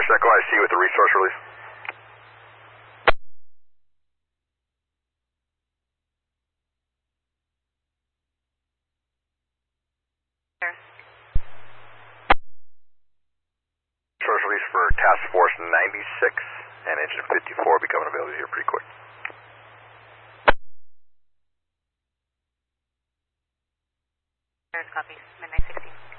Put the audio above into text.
West Echo IC with the resource release. Resource release for Task Force 96 and Engine 54 becoming available here pretty quick. Copy. Midnight 16.